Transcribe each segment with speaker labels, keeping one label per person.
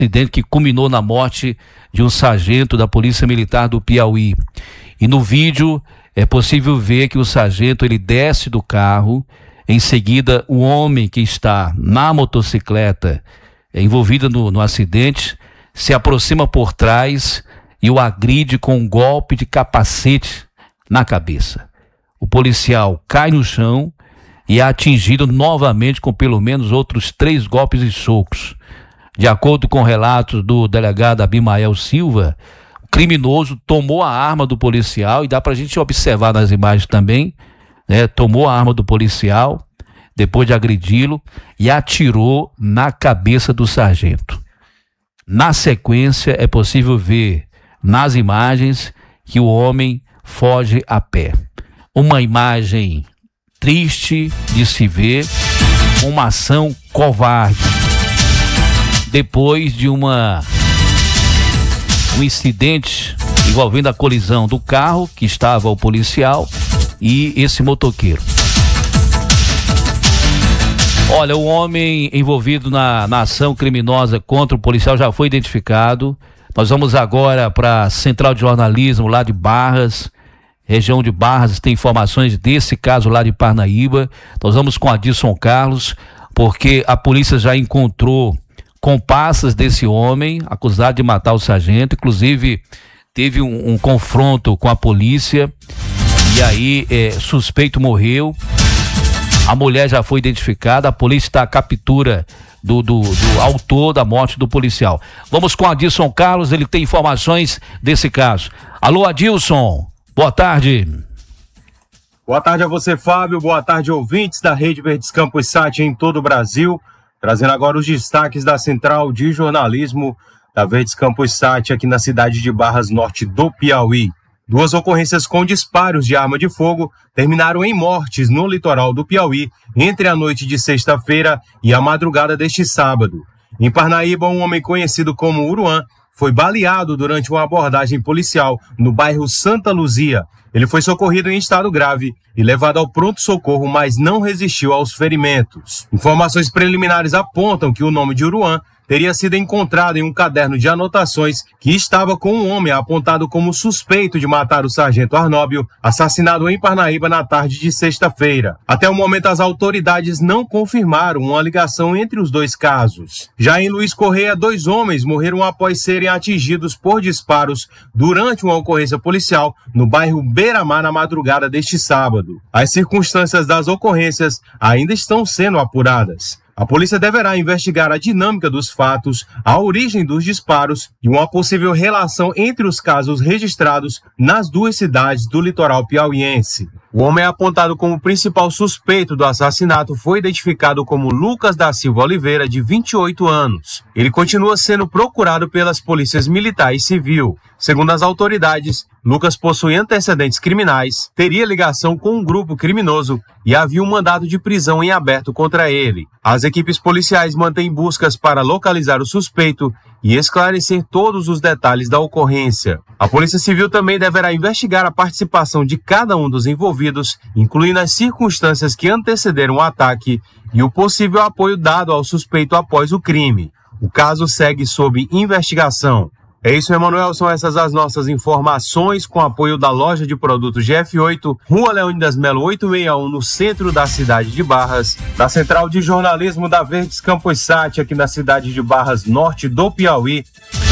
Speaker 1: acidente que culminou na morte de um sargento da Polícia Militar do Piauí. E no vídeo é possível ver que o sargento ele desce do carro, em seguida o homem que está na motocicleta envolvido no acidente se aproxima por trás e o agride com um golpe de capacete na cabeça. O policial cai no chão e é atingido novamente com pelo menos outros 3 golpes e socos. De acordo com relatos do delegado Abimael Silva, o criminoso tomou a arma do policial, e dá pra gente observar nas imagens também, né? Tomou a arma do policial, depois de agredi-lo, e atirou na cabeça do sargento. Na sequência, é possível ver nas imagens que o homem foge a pé. Uma imagem triste de se ver, uma ação covarde. Depois de um incidente envolvendo a colisão do carro que estava o policial e esse motoqueiro. Olha, o homem envolvido na ação criminosa contra o policial já foi identificado. Nós vamos agora para a Central de Jornalismo lá de Barras, região de Barras, tem informações desse caso lá de Parnaíba. Nós vamos com Adilson Carlos, porque a polícia já encontrou comparsas desse homem acusado de matar o sargento. Inclusive teve um confronto com a polícia e aí suspeito morreu. A mulher já foi identificada, a polícia está à captura do autor da morte do policial. Vamos com Adilson Carlos, ele tem informações desse caso. Alô, Adilson, boa tarde.
Speaker 2: Boa tarde a você, Fábio, boa tarde, ouvintes da Rede Verdes Campos Sat em todo o Brasil. Trazendo agora os destaques da Central de Jornalismo da Verdes Campos Sat aqui na cidade de Barras, norte do Piauí. 2 ocorrências com disparos de arma de fogo terminaram em mortes no litoral do Piauí entre a noite de sexta-feira e a madrugada deste sábado. Em Parnaíba, um homem conhecido como Uruan foi baleado durante uma abordagem policial no bairro Santa Luzia. Ele foi socorrido em estado grave e levado ao pronto-socorro, mas não resistiu aos ferimentos. Informações preliminares apontam que o nome de Uruan teria sido encontrado em um caderno de anotações que estava com um homem apontado como suspeito de matar o sargento Arnóbio, assassinado em Parnaíba na tarde de sexta-feira. Até o momento, as autoridades não confirmaram uma ligação entre os 2 casos. Já em Luiz Correia, 2 homens morreram após serem atingidos por disparos durante uma ocorrência policial no bairro Beira-Mar na madrugada deste sábado. As circunstâncias das ocorrências ainda estão sendo apuradas. A polícia deverá investigar a dinâmica dos fatos, a origem dos disparos e uma possível relação entre os casos registrados nas 2 cidades do litoral piauiense. O homem apontado como principal suspeito do assassinato foi identificado como Lucas da Silva Oliveira, de 28 anos. Ele continua sendo procurado pelas polícias militar e civil. Segundo as autoridades, Lucas possui antecedentes criminais, teria ligação com um grupo criminoso e havia um mandado de prisão em aberto contra ele. As equipes policiais mantêm buscas para localizar o suspeito e esclarecer todos os detalhes da ocorrência. A Polícia Civil também deverá investigar a participação de cada um dos envolvidos, incluindo as circunstâncias que antecederam o ataque e o possível apoio dado ao suspeito após o crime. O caso segue sob investigação. É isso, Emanuel, são essas as nossas informações com apoio da loja de produtos GF8, Rua Leônidas Melo 861, no centro da cidade de Barras, da Central de Jornalismo da Verdes Campos Sat, aqui na cidade de Barras, norte do Piauí.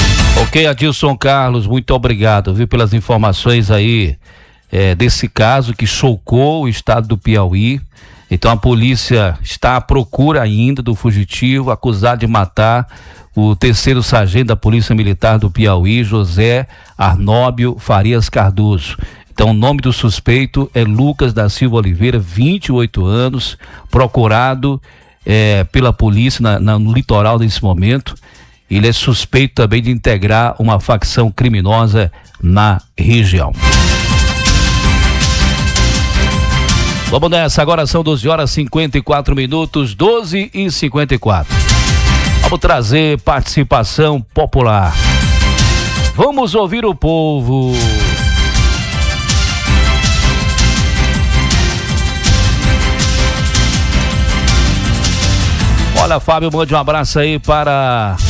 Speaker 1: Ok, Adilson Carlos, muito obrigado, viu, pelas informações aí desse caso que chocou o estado do Piauí. Então a polícia está à procura ainda do fugitivo acusado de matar o 3º sargento da Polícia Militar do Piauí, José Arnóbio Farias Cardoso. Então o nome do suspeito é Lucas da Silva Oliveira, 28 anos, procurado pela polícia no litoral nesse momento. Ele é suspeito também de integrar uma facção criminosa na região. Vamos nessa, agora são 12h54, 12h54. Vamos trazer participação popular. Vamos ouvir o povo. Olha, Fábio, mande um abraço aí para